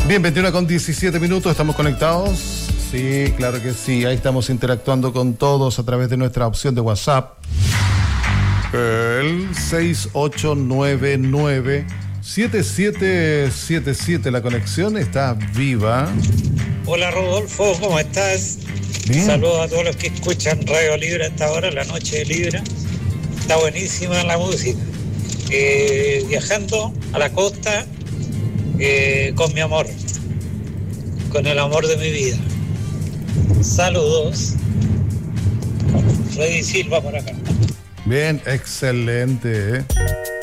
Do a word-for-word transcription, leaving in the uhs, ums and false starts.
Bien, veintiuno con diecisiete minutos, ¿estamos conectados? Sí, claro que sí, ahí estamos interactuando con todos a través de nuestra opción de WhatsApp. El seis ocho nueve nueve siete siete siete siete, la conexión está viva. Hola Rodolfo, ¿cómo estás? Bien. Saludos a todos los que escuchan Radio Libre a esta hora, la noche de Libre. Está buenísima la música. Eh, viajando a la costa eh, con mi amor, con el amor de mi vida. Saludos. Freddy Silva por acá. Bien, excelente, ¿eh?